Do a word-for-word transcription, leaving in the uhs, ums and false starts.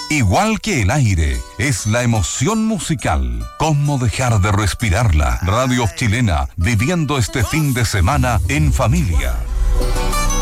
Igual que el aire, es la emoción musical. ¿Cómo dejar de respirarla? Radio Chilena, viviendo este fin de semana en familia.